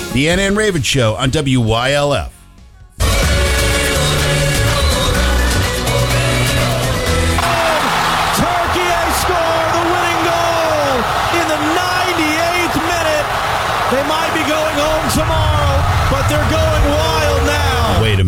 The Anna and Raven Show on WYLF. Turkey score the winning goal in the 98th minute. They might be going home tomorrow, but they're going wild now. Wait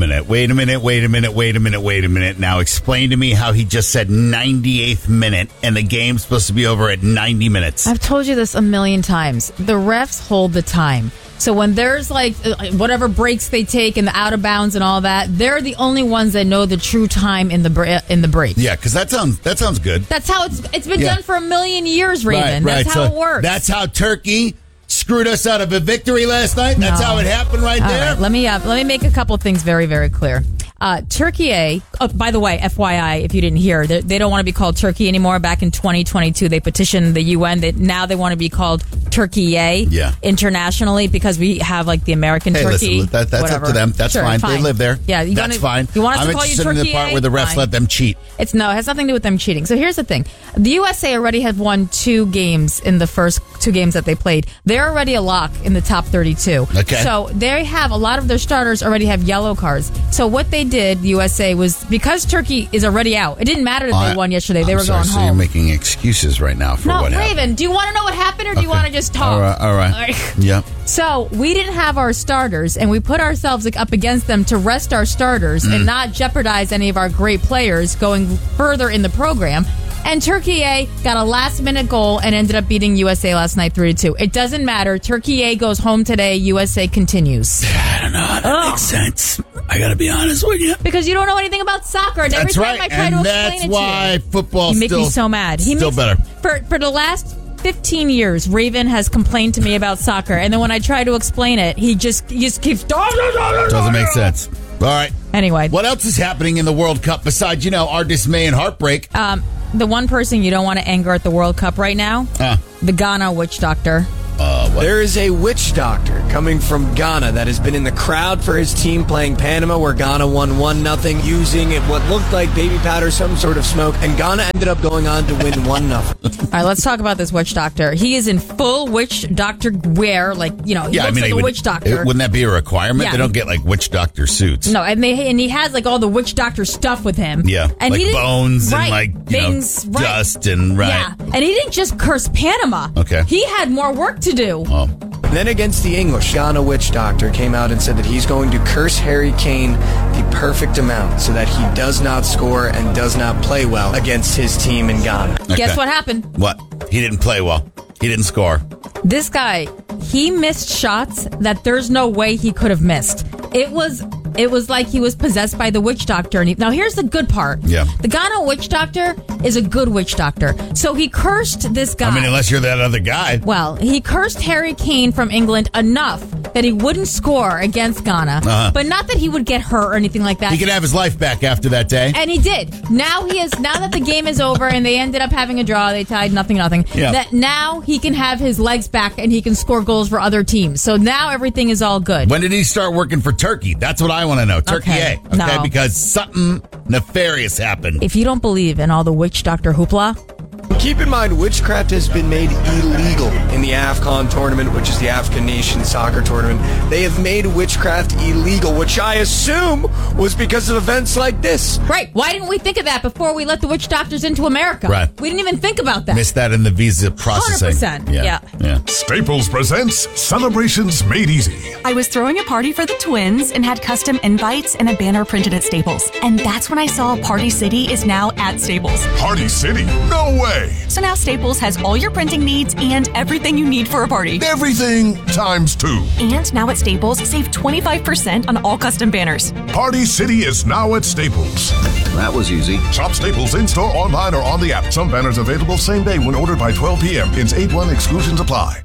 a minute. Now explain to me how he just said 98th minute and the game's supposed to be over at 90 minutes. I've told you this a million times. The refs hold the time. So when there's like whatever breaks they take and the out of bounds and all that, they're the only ones that know the true time in the break. Yeah, because that sounds good. That's how it's been done for a million years, Raven. Right. That's how it works. That's how Turkey screwed us out of a victory last night. That's how it happened right there. Right, let me make a couple things very, very clear. Turkey, by the way, FYI, if you didn't hear, they don't want to be called Turkey anymore. Back in 2022, they petitioned the UN that now they want to be called Turkey internationally because we have like the American Turkey. Listen, that's up to them. That's fine. They live there. Yeah, that's fine. You want us to call you Turkey? I'm interested in the part where the refs let them cheat. It has nothing to do with them cheating. So here's the thing. The USA already have won 2 games in the first 2 games that they played. They're already a lock in the top 32. Okay. So they have a lot of their starters already have yellow cards. So what they did, the USA, was because Turkey is already out. It didn't matter that they won yesterday. They were going home. So you're making excuses right now for what happened. Raven, do you want to know what happened or do you want to just talk? All right. Yeah. So we didn't have our starters, and we put ourselves up against them to rest our starters and not jeopardize any of our great players going further in the program. And Turkey A got a last-minute goal and ended up beating USA last night 3-2. It doesn't matter. Turkey A goes home today. USA continues. I don't know how that makes sense. I got to be honest with you. Because you don't know anything about soccer. And every time I try to explain it to you. That's why football you make me so mad. Still better. For the last 15 years, Raven has complained to me about soccer. And then when I try to explain it, he just keeps... Doesn't make sense. All right. Anyway. What else is happening in the World Cup besides, our dismay and heartbreak? The one person you don't want to anger at the World Cup right now, the Ghana witch doctor. There is a witch doctor coming from Ghana that has been in the crowd for his team playing Panama, where Ghana won 1-0 using what looked like baby powder, some sort of smoke, and Ghana ended up going on to win 1-0. All right, let's talk about this witch doctor. He is in full witch doctor wear, he looks like a witch doctor. Wouldn't that be a requirement? Yeah. They don't get witch doctor suits. No, and he has all the witch doctor stuff with him. Yeah, and he bones and things, dust and Yeah, and he didn't just curse Panama. Okay, he had more work to do. Oh. Then against the English, Ghana witch doctor came out and said that he's going to curse Harry Kane the perfect amount so that he does not score and does not play well against his team in Ghana. Okay. Guess what happened? What? He didn't play well. He didn't score. This guy, he missed shots that there's no way he could have missed. It was like he was possessed by the witch doctor. Now, here's the good part. Yeah. The Ghana witch doctor is a good witch doctor. So he cursed this guy. I mean, unless you're that other guy. Well, he cursed Harry Kane from England enough that he wouldn't score against Ghana. But not that he would get hurt or anything like that. He could have his life back after that day. And he did. Now that the game is over and they ended up having a draw, they tied 0-0. Yeah. That now he can have his legs back and he can score goals for other teams. So now everything is all good. When did he start working for Turkey? That's what I want to know. Turkey A. Okay, no. Because something nefarious happened. If you don't believe in all the witch doctor hoopla, Keep in mind, witchcraft has been made illegal in the AFCON tournament, which is the African Nation Soccer Tournament. They have made witchcraft illegal, which I assume was because of events like this. Right. Why didn't we think of that before we let the witch doctors into America? Right. We didn't even think about that. Missed that in the visa processing. 100%. Yeah. Staples presents Celebrations Made Easy. I was throwing a party for the twins and had custom invites and a banner printed at Staples. And that's when I saw Party City is now at Staples. Party City? No way! So now Staples has all your printing needs and everything you need for a party. Everything times 2. And now at Staples, save 25% on all custom banners. Party City is now at Staples. That was easy. Shop Staples in-store, online, or on the app. Some banners available same day when ordered by 12 p.m. Ins 8-1 exclusions apply.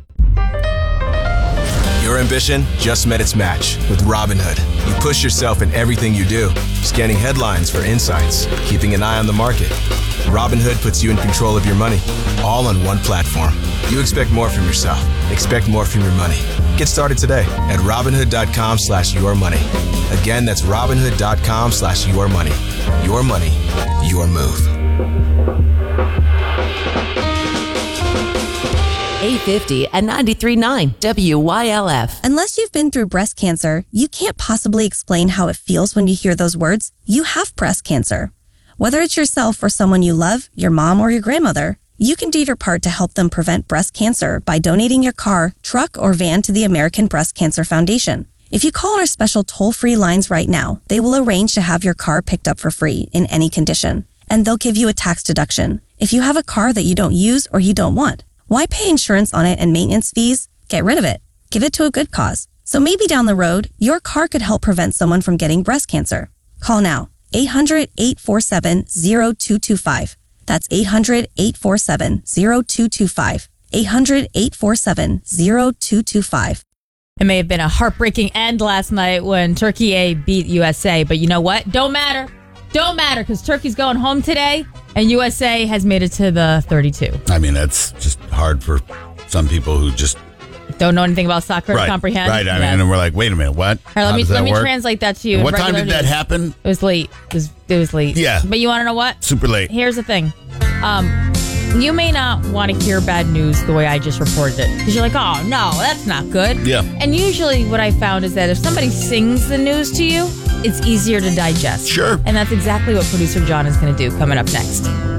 Your ambition just met its match with Robinhood. You push yourself in everything you do, scanning headlines for insights, keeping an eye on the market. Robinhood puts you in control of your money, all on one platform. You expect more from yourself. Expect more from your money. Get started today at Robinhood.com/yourmoney. Again, that's Robinhood.com/yourmoney. Your money, your move. 850 and 93.9 WYLF. Unless you've been through breast cancer, you can't possibly explain how it feels when you hear those words. You have breast cancer. Whether it's yourself or someone you love, your mom or your grandmother, you can do your part to help them prevent breast cancer by donating your car, truck, or van to the American Breast Cancer Foundation. If you call our special toll-free lines right now, they will arrange to have your car picked up for free in any condition, and they'll give you a tax deduction. If you have a car that you don't use or you don't want, why pay insurance on it and maintenance fees? Get rid of it. Give it to a good cause. So maybe down the road, your car could help prevent someone from getting breast cancer. Call now. 800-847-0225. That's 800-847-0225. 800-847-0225. It may have been a heartbreaking end last night when Turkey A beat USA, but you know what? Don't matter. Don't matter, because Turkey's going home today, and USA has made it to the 32. I mean, that's just hard for some people who just don't know anything about soccer to comprehend. Right. I mean, and we're like, wait a minute, what? All right, let me translate that to you. What time did that happen? It was late. It was late. Yeah. But you want to know what? Super late. Here's the thing. You may not want to hear bad news the way I just reported it, because you're like, oh, no, that's not good. Yeah. And usually what I found is that if somebody sings the news to you, it's easier to digest. Sure. And that's exactly what producer John is going to do coming up next.